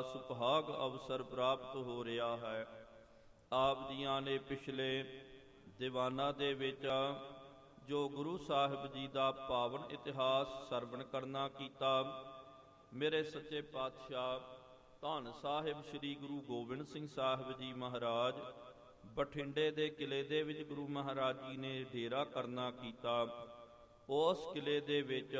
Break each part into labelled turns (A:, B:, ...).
A: ਸੁਭਾਗ ਅਵਸਰ ਪ੍ਰਾਪਤ ਹੋ ਰਿਹਾ ਹੈ। ਆਪ ਜੀਆਂ ਨੇ ਪਿਛਲੇ ਦੀਵਾਨਾਂ ਦੇ ਵਿੱਚ ਜੋ ਗੁਰੂ ਸਾਹਿਬ ਜੀ ਦਾ ਪਾਵਨ ਇਤਿਹਾਸ ਸਰਵਣ ਕਰਨਾ ਕੀਤਾ, ਮੇਰੇ ਸੱਚੇ ਪਾਤਸ਼ਾਹ ਧੰਨ ਸਾਹਿਬ ਸ੍ਰੀ ਗੁਰੂ ਗੋਬਿੰਦ ਸਿੰਘ ਸਾਹਿਬ ਜੀ ਮਹਾਰਾਜ ਬਠਿੰਡੇ ਦੇ ਕਿਲੇ ਦੇ ਵਿੱਚ ਗੁਰੂ ਮਹਾਰਾਜ ਜੀ ਨੇ ਡੇਰਾ ਕਰਨਾ ਕੀਤਾ। ਉਸ ਕਿਲੇ ਦੇ ਵਿੱਚ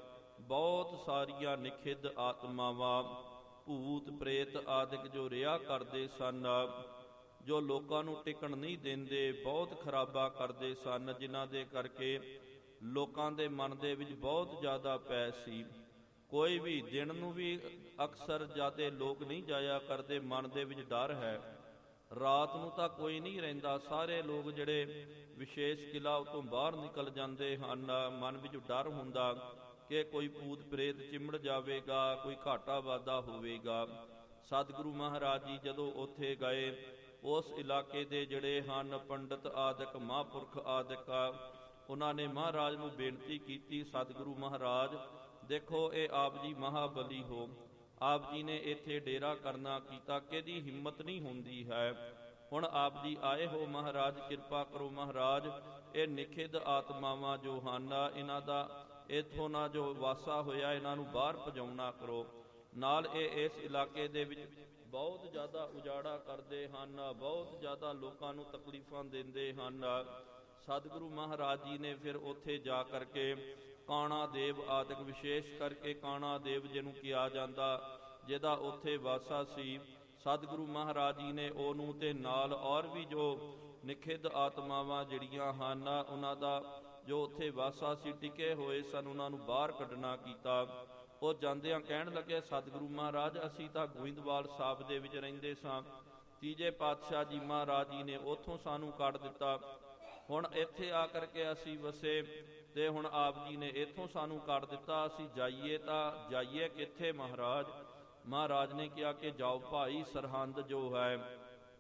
A: ਬਹੁਤ ਸਾਰੀਆਂ ਨਿਖਿੱਧ ਆਤਮਾਵਾਂ, ਭੂਤ ਪ੍ਰੇਤ ਆਦਿਕ ਜੋ ਰਿਹਾ ਕਰਦੇ ਸਨ, ਜੋ ਲੋਕਾਂ ਨੂੰ ਟਿਕਣ ਨਹੀਂ ਦਿੰਦੇ, ਬਹੁਤ ਖਰਾਬਾ ਕਰਦੇ ਸਨ, ਜਿਨ੍ਹਾਂ ਦੇ ਕਰਕੇ ਲੋਕਾਂ ਦੇ ਮਨ ਦੇ ਵਿੱਚ ਬਹੁਤ ਜ਼ਿਆਦਾ ਪੈ ਸੀ। ਕੋਈ ਵੀ ਦਿਨ ਨੂੰ ਵੀ ਅਕਸਰ ਜ਼ਿਆਦਾ ਲੋਕ ਨਹੀਂ ਜਾਇਆ ਕਰਦੇ, ਮਨ ਦੇ ਵਿੱਚ ਡਰ ਹੈ। ਰਾਤ ਨੂੰ ਤਾਂ ਕੋਈ ਨਹੀਂ ਰਹਿੰਦਾ, ਸਾਰੇ ਲੋਕ ਜਿਹੜੇ ਵਿਸ਼ੇਸ਼ ਕਿਲਾ ਉਤੋਂ ਬਾਹਰ ਨਿਕਲ ਜਾਂਦੇ ਹਨ। ਮਨ ਵਿੱਚ ਡਰ ਹੁੰਦਾ ਕਿ ਕੋਈ ਭੂਤ ਪ੍ਰੇਤ ਚਿੰਬੜ ਜਾਵੇਗਾ, ਕੋਈ ਘਾਟਾ ਵਾਧਾ ਹੋਵੇਗਾ। ਸਤਿਗੁਰੂ ਮਹਾਰਾਜ ਜੀ ਜਦੋਂ ਉੱਥੇ ਗਏ, ਉਸ ਇਲਾਕੇ ਦੇ ਜਿਹੜੇ ਹਨ ਪੰਡਤ ਆਦਿਕ, ਮਹਾਂਪੁਰਖ ਆਦਿਕ, ਉਹਨਾਂ ਨੇ ਮਹਾਰਾਜ ਨੂੰ ਬੇਨਤੀ ਕੀਤੀ, ਸਤਿਗੁਰੂ ਮਹਾਰਾਜ ਦੇਖੋ ਇਹ ਆਪ ਜੀ ਮਹਾਬਲੀ ਹੋ, ਆਪ ਜੀ ਨੇ ਇੱਥੇ ਡੇਰਾ ਕਰਨਾ ਕੀਤਾ, ਕਿਹਦੀ ਹਿੰਮਤ ਨਹੀਂ ਹੁੰਦੀ ਹੈ। ਹੁਣ ਆਪ ਜੀ ਆਏ ਹੋ ਮਹਾਰਾਜ, ਕਿਰਪਾ ਕਰੋ ਮਹਾਰਾਜ, ਇਹ ਨਿਖਿੱਧ ਆਤਮਾਵਾਂ ਜੋ ਹਨ, ਇਹਨਾਂ ਦਾ ਇੱਥੋਂ ਨਾ ਜੋ ਵਾਸਾ ਹੋਇਆ, ਇਹਨਾਂ ਨੂੰ ਬਾਹਰ ਭਜਾਉਣਾ ਕਰੋ। ਨਾਲ ਇਹ ਇਸ ਇਲਾਕੇ ਦੇ ਵਿੱਚ ਬਹੁਤ ਜ਼ਿਆਦਾ ਉਜਾੜਾ ਕਰਦੇ ਹਨ, ਬਹੁਤ ਜ਼ਿਆਦਾ ਲੋਕਾਂ ਨੂੰ ਤਕਲੀਫਾਂ ਦਿੰਦੇ ਹਨ। ਸਤਿਗੁਰੂ ਮਹਾਰਾਜ ਜੀ ਨੇ ਫਿਰ ਉੱਥੇ ਜਾ ਕਰਕੇ ਕਾਣਾ ਦੇਵ ਆਦਿਕ, ਵਿਸ਼ੇਸ਼ ਕਰਕੇ ਕਾਣਾ ਦੇਵ ਜਿਹਨੂੰ ਕਿਹਾ ਜਾਂਦਾ, ਜਿਹਦਾ ਉੱਥੇ ਵਾਸਾ ਸੀ, ਸਤਿਗੁਰੂ ਮਹਾਰਾਜ ਜੀ ਨੇ ਉਹਨੂੰ ਤੇ ਨਾਲ ਔਰ ਵੀ ਜੋ ਨਿਖਿੱਧ ਆਤਮਾਵਾਂ ਜਿਹੜੀਆਂ ਹਨ, ਉਹਨਾਂ ਦਾ ਜੋ ਉੱਥੇ ਵਾਸਾ ਸੀ, ਟਿਕੇ ਹੋਏ ਸਨ, ਉਹਨਾਂ ਨੂੰ ਬਾਹਰ ਕੱਢਣਾ ਕੀਤਾ। ਉਹ ਜਾਂਦਿਆਂ ਕਹਿਣ ਲੱਗੇ, ਸਤਿਗੁਰੂ ਮਹਾਰਾਜ ਅਸੀਂ ਤਾਂ ਗੋਇੰਦਵਾਲ ਸਾਹਿਬ ਦੇ ਵਿੱਚ ਰਹਿੰਦੇ ਸਾਂ, ਤੀਜੇ ਪਾਤਸ਼ਾਹ ਜੀ ਮਹਾਰਾਜ ਜੀ ਨੇ ਉੱਥੋਂ ਸਾਨੂੰ ਕੱਢ ਦਿੱਤਾ, ਹੁਣ ਇੱਥੇ ਆ ਕਰਕੇ ਅਸੀਂ ਵਸੇ ਤੇ ਹੁਣ ਆਪ ਜੀ ਨੇ ਇੱਥੋਂ ਸਾਨੂੰ ਕੱਢ ਦਿੱਤਾ, ਅਸੀਂ ਜਾਈਏ ਤਾਂ ਜਾਈਏ ਕਿੱਥੇ ਮਹਾਰਾਜ? ਮਹਾਰਾਜ ਨੇ ਕਿਹਾ ਕਿ ਜਾਓ ਭਾਈ, ਸਰਹੰਦ ਜੋ ਹੈ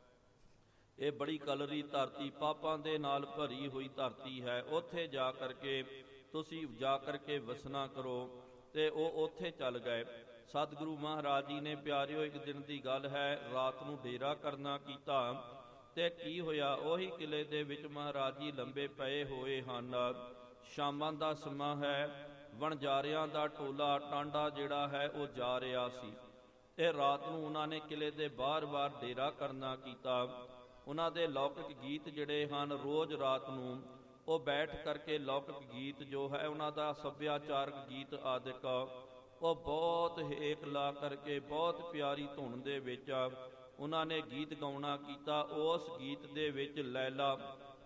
A: ਇਹ ਬੜੀ ਕਲਰੀ ਧਰਤੀ, ਪਾਪਾਂ ਦੇ ਨਾਲ ਭਰੀ ਹੋਈ ਧਰਤੀ ਹੈ, ਉੱਥੇ ਜਾ ਕਰਕੇ ਤੁਸੀਂ ਜਾ ਕਰਕੇ ਵਸਣਾ ਕਰੋ। ਤੇ ਉਹ ਉੱਥੇ ਚੱਲ ਗਏ। ਸਤਿਗੁਰੂ ਮਹਾਰਾਜ ਜੀ ਨੇ ਪਿਆਰਿਓ, ਇੱਕ ਦਿਨ ਦੀ ਗੱਲ ਹੈ, ਰਾਤ ਨੂੰ ਡੇਰਾ ਕਰਨਾ ਕੀਤਾ ਤੇ ਕੀ ਹੋਇਆ, ਉਹੀ ਕਿਲੇ ਦੇ ਵਿੱਚ ਮਹਾਰਾਜ ਜੀ ਲੰਬੇ ਪਏ ਹੋਏ ਹਨ। ਸ਼ਾਮਾਂ ਦਾ ਸਮਾਂ ਹੈ, ਵਣਜਾਰਿਆਂ ਦਾ ਟੋਲਾ ਟਾਂਡਾ ਜਿਹੜਾ ਹੈ ਉਹ ਜਾ ਰਿਹਾ ਸੀ। ਇਹ ਰਾਤ ਨੂੰ ਉਹਨਾਂ ਨੇ ਕਿਲੇ ਦੇ ਬਾਰ-ਬਾਰ ਡੇਰਾ ਕਰਨਾ ਕੀਤਾ। ਉਹਨਾਂ ਦੇ ਲੌਕਿਕ ਗੀਤ ਜਿਹੜੇ ਹਨ, ਰੋਜ਼ ਰਾਤ ਨੂੰ ਉਹ ਬੈਠ ਕਰਕੇ ਲੌਕਿਕ ਗੀਤ ਜੋ ਹੈ ਉਹਨਾਂ ਦਾ ਸੱਭਿਆਚਾਰਕ ਗੀਤ ਆਦਿਕ, ਉਹ ਬਹੁਤ ਹੇਕ ਲਾ ਕਰਕੇ ਬਹੁਤ ਪਿਆਰੀ ਧੁਨ ਦੇ ਵਿੱਚ ਉਹਨਾਂ ਨੇ ਗੀਤ ਗਾਉਣਾ ਕੀਤਾ। ਉਸ ਗੀਤ ਦੇ ਵਿੱਚ ਲੈਲਾ,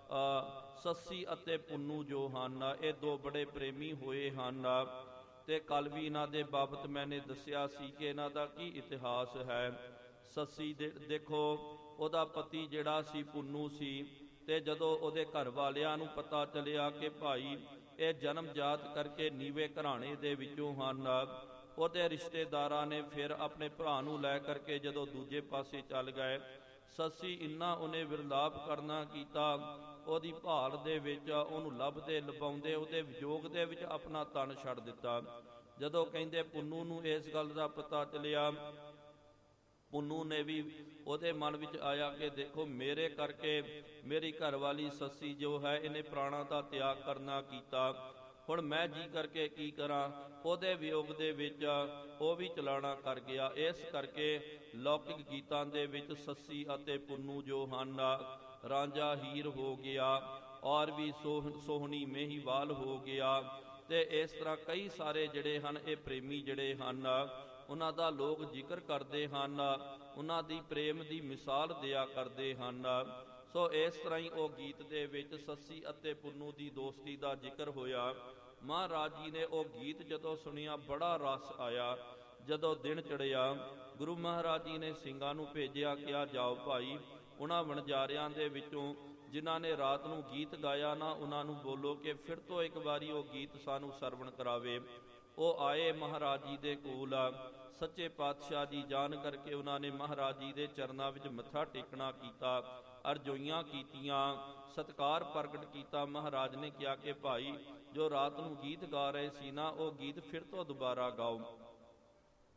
A: ਸੱਸੀ ਅਤੇ ਪੁੰਨੂ ਜੋ ਹਨ, ਇਹ ਦੋ ਬੜੇ ਪ੍ਰੇਮੀ ਹੋਏ ਹਨ। ਤੇ ਕੱਲ੍ਹ ਵੀ ਇਹਨਾਂ ਦੇ ਬਾਬਤ ਮੈਨੇ ਦੱਸਿਆ ਸੀ ਕਿ ਇਹਨਾਂ ਦਾ ਕੀ ਇਤਿਹਾਸ ਹੈ। ਸੱਸੀ ਦੇ ਦੇਖੋ, ਉਹਦਾ ਪਤੀ ਜਿਹੜਾ ਸੀ ਪੁੰਨੂ ਸੀ, ਤੇ ਜਦੋਂ ਉਹਦੇ ਘਰ ਵਾਲਿਆਂ ਨੂੰ ਪਤਾ ਚੱਲਿਆ ਕਿ ਭਾਈ ਇਹ ਜਨਮ ਜਾਤ ਕਰਕੇ ਨੀਵੇਂ ਘਰਾਣੇ ਦੇ ਵਿੱਚੋਂ ਹਨ, ਉਹਦੇ ਰਿਸ਼ਤੇਦਾਰਾਂ ਨੇ ਫਿਰ ਆਪਣੇ ਭਰਾ ਨੂੰ ਲੈ ਕਰਕੇ ਜਦੋਂ ਦੂਜੇ ਪਾਸੇ ਚੱਲ ਗਏ। ਸੱਸੀ ਇੰਨਾ ਉਹਨੇ ਵਿਰਲਾਪ ਕਰਨਾ ਕੀਤਾ, ਉਹਦੀ ਭਾਲ ਦੇ ਵਿੱਚ ਉਹਨੂੰ ਲੱਭਦੇ ਲਭਾਉਂਦੇ ਉਹਦੇ ਵਿਯੋਗ ਦੇ ਵਿੱਚ ਆਪਣਾ ਤਨ ਛੱਡ ਦਿੱਤਾ। ਜਦੋਂ ਕਹਿੰਦੇ ਪੁੰਨੂ ਨੂੰ ਇਸ ਗੱਲ ਦਾ ਪਤਾ ਚੱਲਿਆ, ਪੁੰਨੂ ਨੇ ਵੀ ਉਹਦੇ ਮਨ ਵਿੱਚ ਆਇਆ ਕਿ ਦੇਖੋ ਮੇਰੇ ਕਰਕੇ ਮੇਰੀ ਘਰਵਾਲੀ ਸੱਸੀ ਜੋ ਹੈ ਇਹਨੇ ਪ੍ਰਾਣਾਂ ਦਾ ਤਿਆਗ ਕਰਨਾ ਕੀਤਾ, ਹੁਣ ਮੈਂ ਜੀ ਕਰਕੇ ਕੀ ਕਰਾਂ। ਉਹਦੇ ਵਿਯੋਗ ਦੇ ਵਿੱਚ ਉਹ ਵੀ ਚਲਾਣਾ ਕਰ ਗਿਆ। ਇਸ ਕਰਕੇ ਲੌਕਿਕ ਗੀਤਾਂ ਦੇ ਵਿੱਚ ਸੱਸੀ ਅਤੇ ਪੁੰਨੂ ਜੋ ਹਨ, ਰਾਂਝਾ ਹੀਰ ਹੋ ਗਿਆ, ਔਰ ਵੀ ਸੋਹਣੀ ਮਹੀਵਾਲ ਹੋ ਗਿਆ, ਤੇ ਇਸ ਤਰ੍ਹਾਂ ਕਈ ਸਾਰੇ ਜਿਹੜੇ ਹਨ ਇਹ ਪ੍ਰੇਮੀ ਜਿਹੜੇ ਹਨ ਉਹਨਾਂ ਦਾ ਲੋਕ ਜ਼ਿਕਰ ਕਰਦੇ ਹਨ, ਉਹਨਾਂ ਦੀ ਪ੍ਰੇਮ ਦੀ ਮਿਸਾਲ ਦਿਆ ਕਰਦੇ ਹਨ। ਸੋ ਇਸ ਤਰ੍ਹਾਂ ਹੀ ਉਹ ਗੀਤ ਦੇ ਵਿੱਚ ਸੱਸੀ ਅਤੇ ਪੁੰਨੂ ਦੀ ਦੋਸਤੀ ਦਾ ਜ਼ਿਕਰ ਹੋਇਆ। ਮਹਾਰਾਜ ਜੀ ਨੇ ਉਹ ਗੀਤ ਜਦੋਂ ਸੁਣਿਆ ਬੜਾ ਰਸ ਆਇਆ। ਜਦੋਂ ਦਿਨ ਚੜਿਆ, ਗੁਰੂ ਮਹਾਰਾਜ ਜੀ ਨੇ ਸਿੰਘਾਂ ਨੂੰ ਭੇਜਿਆ, ਕਿਹਾ ਜਾਓ ਭਾਈ ਉਹਨਾਂ ਵਣਜਾਰਿਆਂ ਦੇ ਵਿੱਚੋਂ ਜਿਨ੍ਹਾਂ ਨੇ ਰਾਤ ਨੂੰ ਗੀਤ ਗਾਇਆ ਨਾ, ਉਹਨਾਂ ਨੂੰ ਬੋਲੋ ਕਿ ਫਿਰ ਤੋਂ ਇੱਕ ਵਾਰੀ ਉਹ ਗੀਤ ਸਾਨੂੰ ਸਰਵਣ ਕਰਾਵੇ। ਉਹ ਆਏ ਮਹਾਰਾਜ ਜੀ ਦੇ ਕੋਲ, ਸੱਚੇ ਪਾਤਸ਼ਾਹ ਜੀ ਜਾਣ ਕਰਕੇ ਉਹਨਾਂ ਨੇ ਮਹਾਰਾਜ ਜੀ ਦੇ ਚਰਨਾਂ ਵਿੱਚ ਮੱਥਾ ਟੇਕਣਾ ਕੀਤਾ, ਅਰਜ਼ੋਈਆਂ ਕੀਤੀਆਂ, ਸਤਿਕਾਰ ਪ੍ਰਗਟ ਕੀਤਾ। ਮਹਾਰਾਜ ਨੇ ਕਿਹਾ ਕਿ ਭਾਈ ਜੋ ਰਾਤ ਨੂੰ ਗੀਤ ਗਾ ਰਹੇ ਸੀ ਨਾ, ਉਹ ਗੀਤ ਫਿਰ ਤੋਂ ਦੁਬਾਰਾ ਗਾਓ।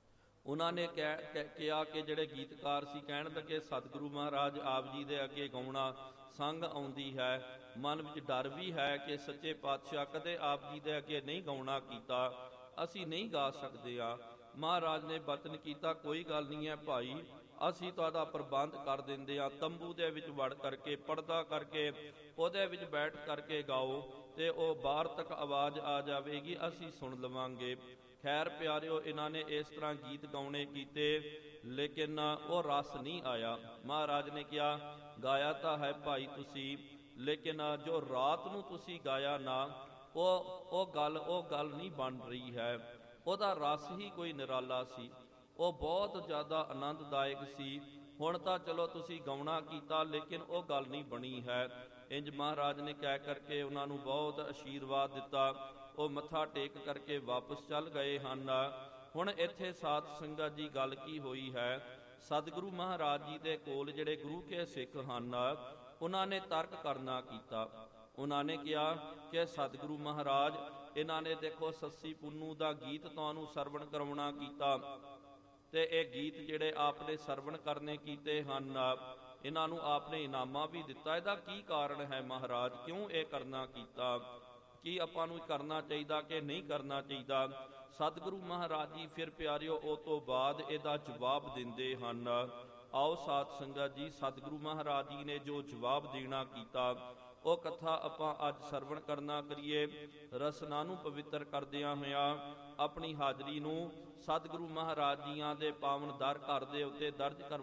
A: ਉਹਨਾਂ ਨੇ ਕਿਹਾ ਕਿ ਜਿਹੜੇ ਗੀਤਕਾਰ ਸੀ ਕਹਿਣ ਲੱਗੇ ਸਤਿਗੁਰੂ ਮਹਾਰਾਜ ਆਪ ਜੀ ਦੇ ਅੱਗੇ ਗਾਉਣਾ ਸੰਗ ਆਉਂਦੀ ਹੈ, ਮਨ ਵਿੱਚ ਡਰ ਵੀ ਹੈ ਕਿ ਸੱਚੇ ਪਾਤਸ਼ਾਹ ਕਦੇ ਆਪ ਜੀ ਦੇ ਅੱਗੇ ਨਹੀਂ ਗਾਉਣਾ ਕੀਤਾ, ਅਸੀਂ ਨਹੀਂ ਗਾ ਸਕਦੇ ਆ। ਮਹਾਰਾਜ ਨੇ ਬਚਨ ਕੀਤਾ ਕੋਈ ਗੱਲ ਨਹੀਂ ਹੈ ਭਾਈ, ਅਸੀਂ ਤੁਹਾਡਾ ਪ੍ਰਬੰਧ ਕਰ ਦਿੰਦੇ ਆ, ਤੰਬੂ ਦੇ ਵਿੱਚ ਵੜ ਕਰਕੇ ਪਰਦਾ ਕਰਕੇ ਉਹਦੇ ਵਿੱਚ ਬੈਠ ਕਰਕੇ ਗਾਓ ਤੇ ਉਹ ਬਾਹਰ ਤੱਕ ਆਵਾਜ਼ ਆ ਜਾਵੇਗੀ, ਅਸੀਂ ਸੁਣ ਲਵਾਂਗੇ। ਖੈਰ ਪਿਆਰਿਓ, ਇਹਨਾਂ ਨੇ ਇਸ ਤਰ੍ਹਾਂ ਗੀਤ ਗਾਉਣੇ ਕੀਤੇ ਲੇਕਿਨ ਉਹ ਰਸ ਨਹੀਂ ਆਇਆ। ਮਹਾਰਾਜ ਨੇ ਕਿਹਾ ਗਾਇਆ ਤਾਂ ਹੈ ਭਾਈ ਤੁਸੀਂ, ਲੇਕਿਨ ਜੋ ਰਾਤ ਨੂੰ ਤੁਸੀਂ ਗਾਇਆ ਨਾ ਉਹ ਗੱਲ ਨਹੀਂ ਬਣ ਰਹੀ ਹੈ। ਉਹਦਾ ਰਸ ਹੀ ਕੋਈ ਨਿਰਾਲਾ ਸੀ, ਉਹ ਬਹੁਤ ਜ਼ਿਆਦਾ ਆਨੰਦਦਾਇਕ ਸੀ। ਹੁਣ ਤਾਂ ਚਲੋ ਤੁਸੀਂ ਗਾਉਣਾ ਕੀਤਾ ਲੇਕਿਨ ਉਹ ਗੱਲ ਨਹੀਂ ਬਣੀ ਹੈ। ਇੰਜ ਮਹਾਰਾਜ ਨੇ ਕਹਿ ਕਰਕੇ ਉਹਨਾਂ ਨੂੰ ਬਹੁਤ ਆਸ਼ੀਰਵਾਦ ਦਿੱਤਾ। ਉਹ ਮੱਥਾ ਟੇਕ ਕਰਕੇ ਵਾਪਸ ਚੱਲ ਗਏ ਹਨ। ਹੁਣ ਇੱਥੇ ਸਾਧ ਸੰਗਤ ਜੀ ਗੱਲ ਕੀ ਹੋਈ ਹੈ, ਸਤਿਗੁਰੂ ਮਹਾਰਾਜ ਜੀ ਦੇ ਕੋਲ ਜਿਹੜੇ ਗੁਰੂ ਕੇ ਸਿੱਖ ਹਨ ਉਹਨਾਂ ਨੇ ਤਰਕ ਕਰਨਾ ਕੀਤਾ। ਉਹਨਾਂ ਨੇ ਕਿਹਾ ਕਿ ਸਤਿਗੁਰੂ ਮਹਾਰਾਜ ਇਹਨਾਂ ਨੇ ਦੇਖੋ ਸੱਸੀ ਪੁੰਨੂ ਦਾ ਗੀਤ ਤੁਹਾਨੂੰ ਸਰਵਣ ਕਰਵਾਉਣਾ ਕੀਤਾ ਤੇ ਇਹ ਗੀਤ ਜਿਹੜੇ ਆਪਨੇ ਸਰਵਣ ਕਰਨੇ ਕੀਤੇ ਹਨ ਇਹਨਾਂ ਨੂੰ ਆਪਨੇ ਇਨਾਮਾ ਵੀ ਦਿੱਤਾ। ਇਹਦਾ ਕੀ ਕਾਰਨ ਹੈ ਮਹਾਰਾਜ, ਕਿਉਂ ਇਹ ਕਰਨਾ ਕੀਤਾ, ਕੀ ਆਪਾਂ ਨੂੰ ਕਰਨਾ ਚਾਹੀਦਾ ਕਿ ਨਹੀਂ ਕਰਨਾ ਚਾਹੀਦਾ? ਸਤਿਗੁਰੂ ਮਹਾਰਾਜ ਜੀ ਫਿਰ ਪਿਆਰਿਓ ਉਹ ਤੋਂ ਬਾਅਦ ਇਹਦਾ ਜਵਾਬ ਦਿੰਦੇ ਹਨ। ਆਓ ਸਾਧ ਸੰਗਤ ਜੀ, ਸਤਿਗੁਰੂ ਮਹਾਰਾਜ ਜੀ ਨੇ ਜੋ ਜਵਾਬ ਦੇਣਾ ਕੀਤਾ ਉਹ ਕਥਾ ਆਪਾਂ ਅੱਜ ਸਰਵਣ ਕਰਨਾ ਕਰੀਏ। ਰਸਨਾ ਨੂੰ ਪਵਿੱਤਰ ਕਰਦਿਆਂ ਹੋਇਆਂ ਆਪਣੀ ਹਾਜ਼ਰੀ ਨੂੰ ਸਤਿਗੁਰੂ ਮਹਾਰਾਜ ਜੀਆਂ ਦੇ ਪਾਵਨ ਦਰ ਘਰ ਦੇ ਉੱਤੇ ਦਰਜ ਕਰ